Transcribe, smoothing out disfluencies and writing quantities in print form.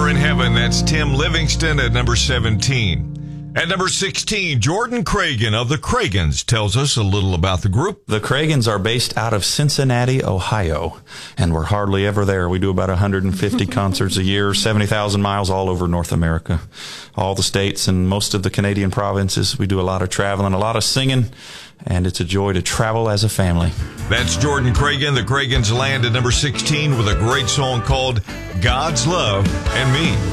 Forever in Heaven. That's Tim Livingston at number 17. At number 16, Jordan Cragen of the Cragans tells us a little about the group. The Cragans are based out of Cincinnati, Ohio, and we're hardly ever there. We do about 150 concerts a year, 70,000 miles all over North America, all the states and most of the Canadian provinces. We do a lot of traveling, a lot of singing, and it's a joy to travel as a family. That's Jordan Cragen. The Cragans land at number 16 with a great song called God's Love and Me.